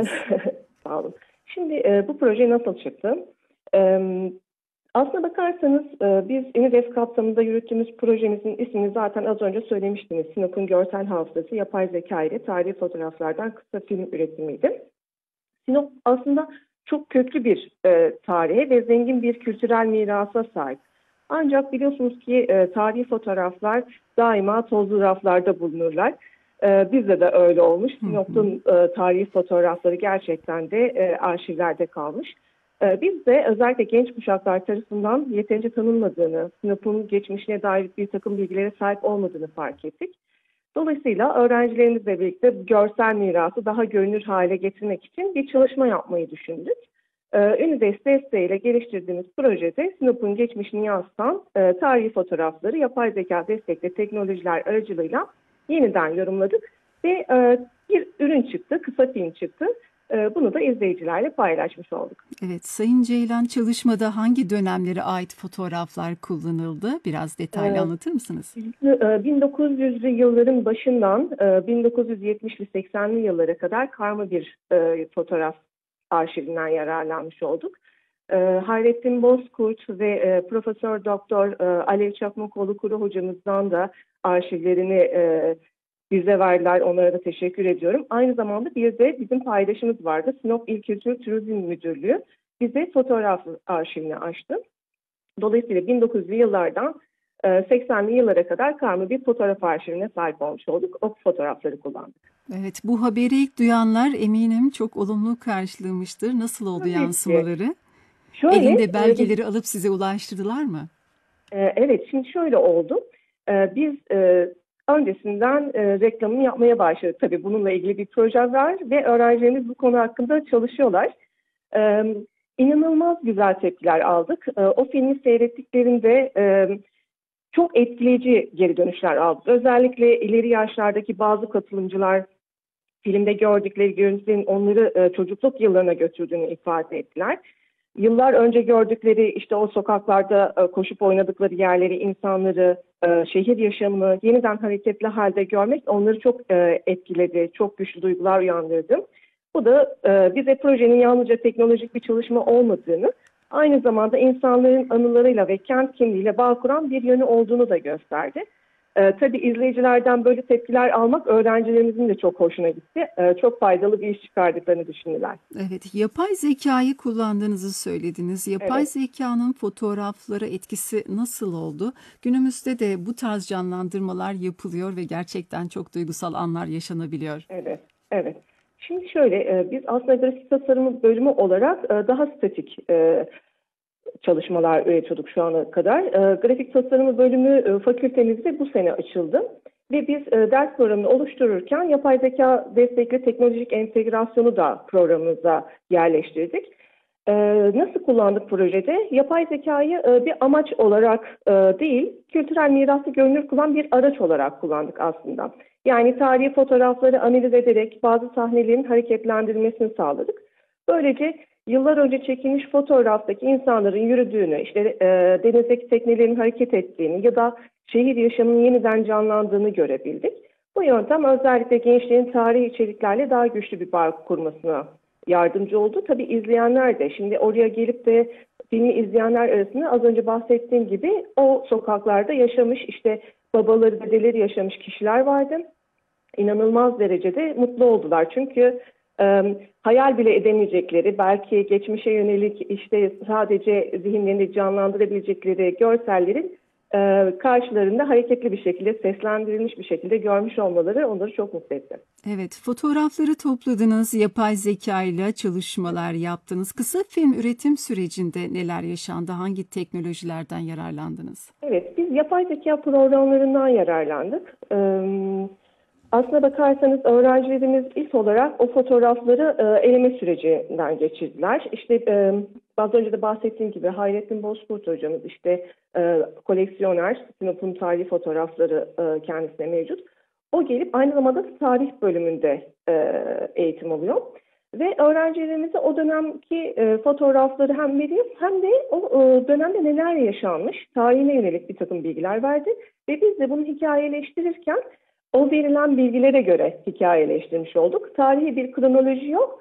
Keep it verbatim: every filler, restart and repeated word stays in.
Sağ olun. Şimdi e, bu proje nasıl çıktı? E, Aslına bakarsanız e, biz UNIDEF kapsamında yürüttüğümüz projemizin ismini zaten az önce söylemiştiniz. Sinop'un görsel hafızası yapay zeka ile tarihi fotoğraflardan kısa film üretimiydi. Sinop aslında çok köklü bir e, tarihe ve zengin bir kültürel mirasa sahip. Ancak biliyorsunuz ki e, tarihi fotoğraflar daima tozlu raflarda bulunurlar. E, bizde de öyle olmuş. Hı hı. Sinop'un e, tarihi fotoğrafları gerçekten de e, arşivlerde kalmış. E, biz de özellikle genç kuşaklar tarafından yeterince tanınmadığını, Sinop'un geçmişine dair bir takım bilgilere sahip olmadığını fark ettik. Dolayısıyla öğrencilerimizle birlikte görsel mirası daha görünür hale getirmek için bir çalışma yapmayı düşündük. Ee, UNIDEF desteğiyle geliştirdiğimiz projede Sinop'un geçmişini yansıtan e, tarihi fotoğrafları yapay zeka destekli teknolojiler aracılığıyla yeniden yorumladık ve e, bir ürün çıktı, kısa film çıktı. E, bunu da izleyicilerle paylaşmış olduk. Evet, Sayın Ceylan, çalışmada hangi dönemlere ait fotoğraflar kullanıldı? Biraz detaylı E, anlatır mısınız? bin dokuz yüzlü yılların başından e, bin dokuz yüz yetmişli seksenli yıllara kadar karma bir e, fotoğraf arşivinden yararlanmış olduk. E, Hayrettin Bozkurt ve e, Profesör Doktor e, Alev Çakmakoğlu Kuru hocamızdan da arşivlerini e, bize verdiler. Onlara da teşekkür ediyorum. Aynı zamanda bir de bizim paydaşımız vardı. Sinop İl Kültür Turizm Müdürlüğü bize fotoğraf arşivini açtı. Dolayısıyla bin dokuz yüzlü yıllardan e, seksenli yıllara kadar karma bir fotoğraf arşivine sahip olmuş olduk. O fotoğrafları kullandık. Evet, bu haberi ilk duyanlar eminim çok olumlu karşılamıştır. Nasıl oldu Tabii ki. yansımaları? Şöyle, Elinde e, belgeleri alıp size ulaştırdılar mı? e, evet şimdi şöyle oldu. E, biz e, öncesinden e, reklamını yapmaya başladık. Tabii bununla ilgili bir proje var ve öğrencilerimiz bu konu hakkında çalışıyorlar. E, inanılmaz güzel tepkiler aldık. E, o filmi seyrettiklerinde e, çok etkileyici geri dönüşler aldık. Özellikle ileri yaşlardaki bazı katılımcılar filmde gördükleri görüntülerin onları e, çocukluk yıllarına götürdüğünü ifade ettiler. Yıllar önce gördükleri işte o sokaklarda e, koşup oynadıkları yerleri, insanları, e, şehir yaşamını yeniden hareketli halde görmek onları çok e, etkiledi, çok güçlü duygular uyandırdı. Bu da e, bize projenin yalnızca teknolojik bir çalışma olmadığını, aynı zamanda insanların anılarıyla ve kent kimliğiyle bağ kuran bir yönü olduğunu da gösterdi. Ee, tabii izleyicilerden böyle tepkiler almak öğrencilerimizin de çok hoşuna gitti. Ee, çok faydalı bir iş çıkardıklarını düşündüler. Evet, yapay zekayı kullandığınızı söylediniz. Yapay Evet, zekanın fotoğraflara etkisi nasıl oldu? Günümüzde de bu tarz canlandırmalar yapılıyor ve gerçekten çok duygusal anlar yaşanabiliyor. evet, evet. Şimdi şöyle, e, biz aslında grafik tasarımı bölümü olarak e, daha statik e, çalışmalar üretiyorduk şu ana kadar. E, grafik tasarımı bölümü e, fakültemizde bu sene açıldı. Ve biz e, ders programını oluştururken yapay zeka destekli teknolojik entegrasyonu da programımıza yerleştirdik. E, nasıl kullandık projede? Yapay zekayı e, bir amaç olarak e, değil, kültürel mirası görünür kılan bir araç olarak kullandık aslında. Yani tarihi fotoğrafları analiz ederek bazı sahnelerin hareketlendirilmesini sağladık. Böylece yıllar önce çekilmiş fotoğraftaki insanların yürüdüğünü, işte e, denizdeki teknelerin hareket ettiğini ya da şehir yaşamının yeniden canlandığını görebildik. Bu yöntem özellikle gençlerin tarihi içeriklerle daha güçlü bir bağ kurmasına yardımcı oldu. Tabii izleyenler de şimdi oraya gelip de filmi izleyenler arasında az önce bahsettiğim gibi o sokaklarda yaşamış işte babaları, dedeleri yaşamış kişiler vardı. İnanılmaz derecede mutlu oldular. Çünkü e, hayal bile edemeyecekleri, belki geçmişe yönelik işte sadece zihinlerinde canlandırabilecekleri görsellerin e, karşılarında hareketli bir şekilde, seslendirilmiş bir şekilde görmüş olmaları onları çok mutlu etti. Evet, fotoğrafları topladınız, yapay zeka ile çalışmalar yaptınız. Kısa film üretim sürecinde neler yaşandı? Hangi teknolojilerden yararlandınız? Evet, biz yapay zeka programlarından yararlandık. Ee, aslına bakarsanız öğrencilerimiz ilk olarak o fotoğrafları e, eleme sürecinden geçirdiler. İşte e, az önce de bahsettiğim gibi Hayrettin Bozkurt hocamız işte e, koleksiyoner, Sinop'un tarihi fotoğrafları e, kendisine mevcut. O gelip aynı zamanda tarih bölümünde e, eğitim alıyor. Ve öğrencilerimize o dönemki e, fotoğrafları hem veriyor hem de o e, dönemde neler yaşanmış, tarihine yönelik bir takım bilgiler verdi. Ve biz de bunu hikayeleştirirken o verilen bilgilere göre hikayeleştirmiş olduk. Tarihi bir kronoloji yok